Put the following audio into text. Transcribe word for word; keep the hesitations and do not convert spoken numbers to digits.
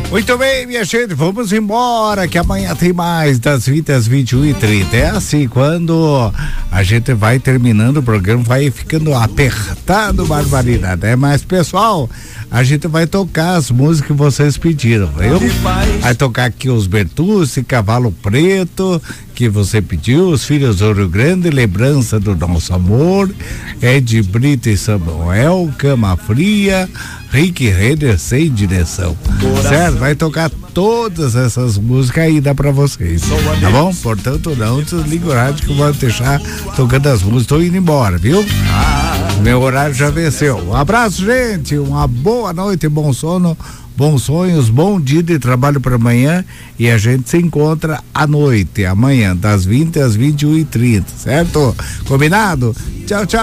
Muito bem, minha gente, vamos embora, que amanhã tem mais, das vinte às vinte e uma e trinta. É assim, quando a gente vai terminando o programa, vai ficando apertado, barbaridade, né? Mas, pessoal, a gente vai tocar as músicas que vocês pediram, viu? Vai tocar aqui os Bertucci, Cavalo Preto, que você pediu, os Filhos do Rio Grande, Lembrança do Nosso Amor, Ed Brito e Samuel, Cama Fria, Rick Renner, Sem Direção, certo? Vai tocar todas essas músicas aí, dá pra vocês, tá bom? Portanto, não desliga o rádio que eu vou deixar tocando as músicas, tô indo embora, viu? Meu horário já venceu. Um abraço, gente, uma boa noite, bom sono, bons sonhos, bom dia de trabalho para amanhã, e a gente se encontra à noite, amanhã, das vinte às vinte e uma e trinta, certo? Combinado? Tchau, tchau.